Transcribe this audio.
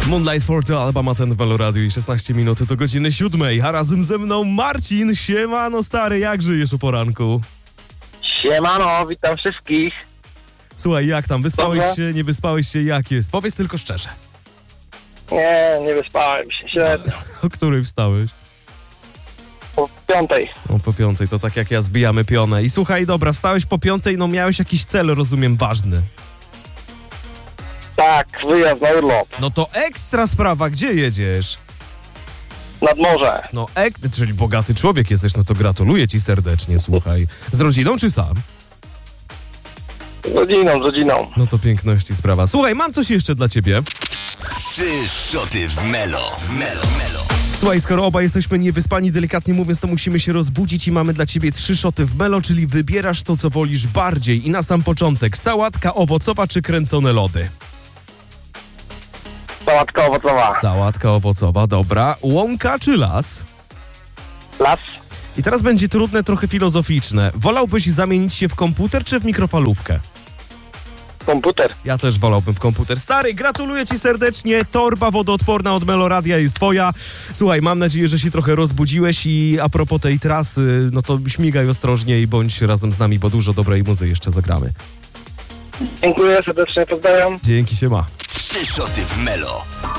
Moonlight for to Alabama ten w Melo Radio i 16 minut do godziny 7, a razem ze mną Marcin. Siemano stary, jak żyjesz o poranku? Siemano, witam wszystkich. Słuchaj, jak tam? Wyspałeś Dobrze. się, nie wyspałeś się, jak jest? Powiedz tylko szczerze. Nie wyspałem się, średnio. O której wstałeś? Po 5. O, po 5, to tak jak ja, zbijamy pionę. I słuchaj, dobra, wstałeś po 5, no miałeś jakiś cel, rozumiem, ważny. Tak, wyjazd na urlop. No to ekstra sprawa, gdzie jedziesz? Nad morze. No, czyli bogaty człowiek jesteś, no to gratuluję ci serdecznie, słuchaj. Z rodziną czy sam? Z rodziną. No to piękności sprawa. Słuchaj, mam coś jeszcze dla ciebie. 3 szoty w Melo. Słuchaj, skoro obaj jesteśmy niewyspani, delikatnie mówiąc, to musimy się rozbudzić i mamy dla ciebie 3 szoty w Melo, czyli wybierasz to, co wolisz bardziej. I na sam początek, sałatka owocowa czy kręcone lody? Sałatka owocowa. Sałatka owocowa, dobra. Łąka czy las? Las. I teraz będzie trudne, trochę filozoficzne. Wolałbyś zamienić się w komputer czy w mikrofalówkę? Komputer. Ja też wolałbym w komputer. Stary, gratuluję ci serdecznie. Torba wodoodporna od Melo Radia jest twoja. Słuchaj, mam nadzieję, że się trochę rozbudziłeś i a propos tej trasy, no to śmigaj ostrożnie i bądź razem z nami, bo dużo dobrej muzy jeszcze zagramy. Dziękuję serdecznie, pozdrawiam. Dzięki, siema. 3 szoty w Melo.